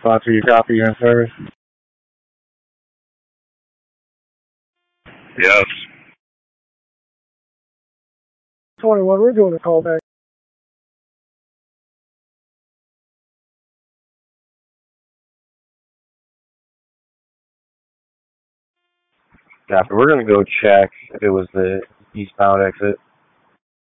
Sponsor, you copy, you're in service? Yes. 21, we're doing a callback. Copy. We're going to go check if it was the eastbound exit.